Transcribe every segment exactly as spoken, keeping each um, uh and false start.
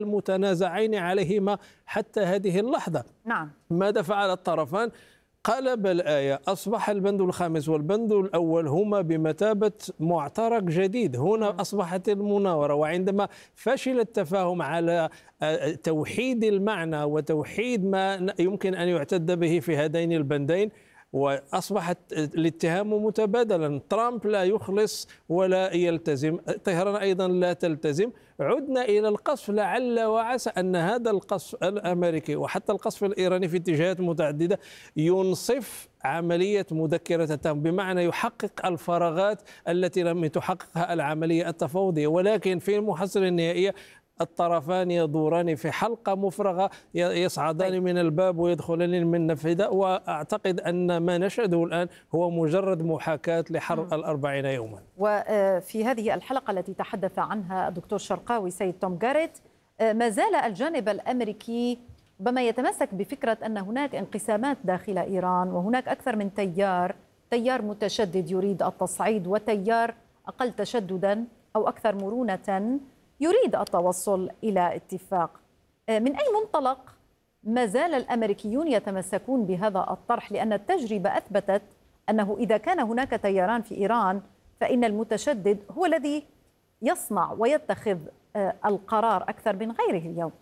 المتنازعين عليهما حتى هذه اللحظة. نعم. ماذا فعل الطرفان؟ قلب الآية، أصبح البند الخامس والبند الأول هما بمثابة معترك جديد. هنا أصبحت المناورة، وعندما فشل التفاهم على توحيد المعنى وتوحيد ما يمكن أن يعتد به في هذين البندين، وأصبحت الاتهام متبادلا. ترامب لا يخلص ولا يلتزم، طهران أيضا لا تلتزم. عدنا إلى القصف، لعل وعسى أن هذا القصف الأمريكي وحتى القصف الإيراني في اتجاهات متعددة ينصف عملية مذكرة التهم، بمعنى يحقق الفراغات التي لم تحققها العملية التفاوضية. ولكن في المحصلة النهائية الطرفان يدوران في حلقة مفرغة، يصعدان من الباب ويدخلان من النافذة. وأعتقد أن ما نشهده الآن هو مجرد محاكاة لحرب الأربعين يوما. وفي هذه الحلقة التي تحدث عنها الدكتور شرقاوي سيد توم جاريت، ما زال الجانب الأمريكي ربما يتمسك بفكرة أن هناك انقسامات داخل إيران، وهناك أكثر من تيار، تيار متشدد يريد التصعيد، وتيار أقل تشددا أو أكثر مرونة يريد التوصل إلى اتفاق. من أي منطلق ما زال الأمريكيون يتمسكون بهذا الطرح؟ لأن التجربة أثبتت أنه إذا كان هناك تياران في إيران فإن المتشدد هو الذي يصنع ويتخذ القرار أكثر من غيره اليوم.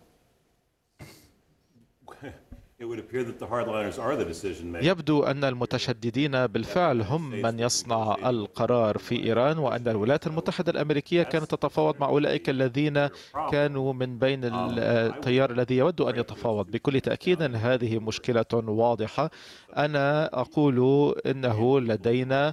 يبدو أن المتشددين بالفعل هم من يصنع القرار في إيران، وأن الولايات المتحدة الأمريكية كانت تتفاوض مع أولئك الذين كانوا من بين التيار الذي يود أن يتفاوض. بكل تأكيد هذه مشكلة واضحة. أنا أقول إنه لدينا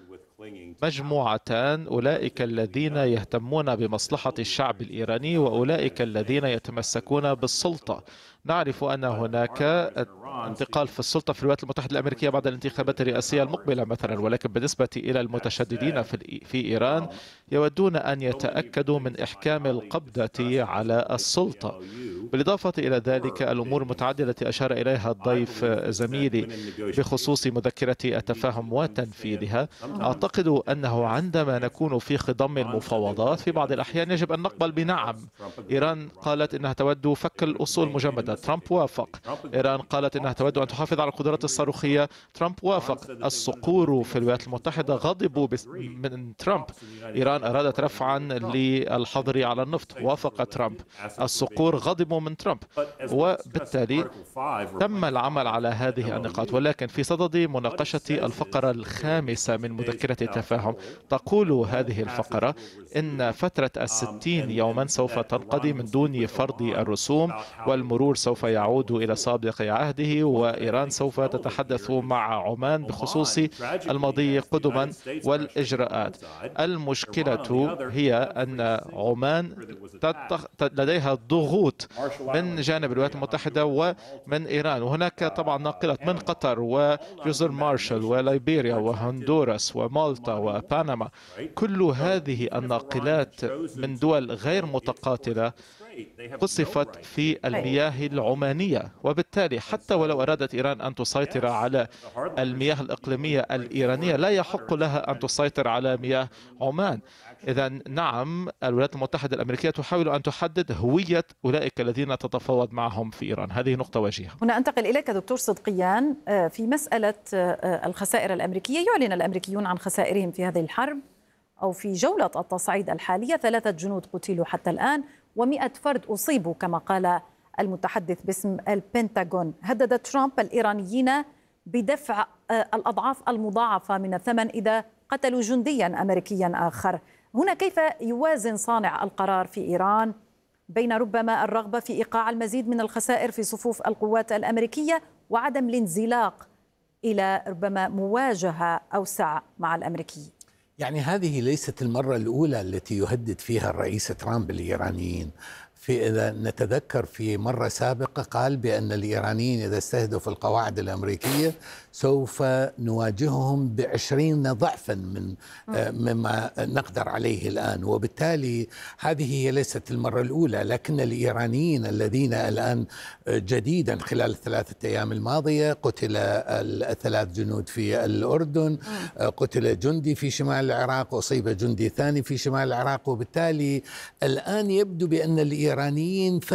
مجموعتان، أولئك الذين يهتمون بمصلحة الشعب الإيراني وأولئك الذين يتمسكون بالسلطة. نعرف أن هناك انتقال في السلطة في الولايات المتحدة الأمريكية بعد الانتخابات الرئاسية المقبلة مثلا، ولكن بالنسبة إلى المتشددين في في إيران يودون أن يتأكدوا من إحكام القبضة على السلطة. بالإضافة إلى ذلك الأمور المتعددة التي أشار إليها الضيف زميلي بخصوص مذكرة التفاهم وتنفيذها، أعتقد أنه عندما نكون في خضم المفاوضات في بعض الأحيان يجب أن نقبل بنعم. إيران قالت أنها تود فك الأصول مجمدة، ترامب وافق. إيران قالت أنها تود أن تحافظ على القدرات الصاروخية، ترامب وافق. الصقور في الولايات المتحدة غضبوا من ترامب. إيران أرادت رفعا للحظر على النفط، وافق ترامب. الصقور غضبوا من ترامب، وبالتالي تم العمل على هذه النقاط. ولكن في صدد مناقشة الفقرة الخامسة من مذكرة التفاهم تقول هذه الفقرة إن فترة الستين يوما سوف تنقضي من دون فرض الرسوم، والمرور سوف يعود إلى سابق عهده، وإيران سوف تتحدث مع عمان بخصوص المضي قدما والإجراءات. المشكلة هي أن عمان لديها ضغوط من جانب الولايات المتحدة ومن إيران، وهناك طبعا ناقلات من قطر وجزر مارشال وليبيريا وهندوراس ومالطا وبنما. كل هذه الناقلات من دول غير متقاتلة قصفت في المياه العمانية، وبالتالي حتى ولو أرادت إيران أن تسيطر على المياه الإقليمية الإيرانية لا يحق لها أن تسيطر على مياه عمان. إذا نعم، الولايات المتحدة الأمريكية تحاول أن تحدد هوية أولئك الذين تتفاوض معهم في إيران. هذه نقطة وجيهة. هنا أنتقل إليك دكتور صدقيان. في مسألة الخسائر الأمريكية، يعلن الأمريكيون عن خسائرهم في هذه الحرب أو في جولة التصعيد الحالية. ثلاثة جنود قتلوا حتى الآن ومئة فرد أصيبوا كما قال المتحدث باسم البنتاغون. هدد ترامب الإيرانيين بدفع الأضعاف المضاعفة من الثمن إذا قتلوا جنديا أمريكيا آخر. هنا كيف يوازن صانع القرار في إيران بين ربما الرغبة في إيقاع المزيد من الخسائر في صفوف القوات الأمريكية وعدم الانزلاق إلى ربما مواجهة أوسع مع الأمريكيين؟ يعني هذه ليست المرة الأولى التي يهدد فيها الرئيس ترامب الإيرانيين. في إذا نتذكر في مرة سابقة قال بأن الإيرانيين إذا استهدفوا القواعد الأمريكية سوف نواجههم بعشرين ضعفا من مما نقدر عليه الآن. وبالتالي هذه هي ليست المرة الأولى، لكن الإيرانيين الذين الآن جديدا خلال الثلاثة أيام الماضية قتل الثلاث جنود في الأردن، قتل جندي في شمال العراق، أصيب جندي ثاني في شمال العراق. وبالتالي الآن يبدو بأن الإيرانيين